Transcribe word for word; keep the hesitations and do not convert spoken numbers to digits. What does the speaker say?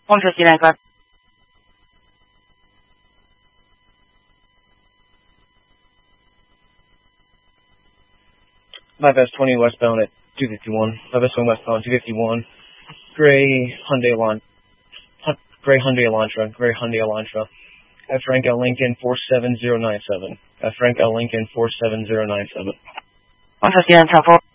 one fifty-nine, car. five S twenty westbound at two fifty-one. five S twenty westbound two fifty-one. Gray Hyundai Elantra. Gray Hyundai Elantra. Gray Hyundai Elantra. F Frank L Lincoln four seven zero nine seven. F Frank L Lincoln four seven zero nine seven. one fifty-nine, top four.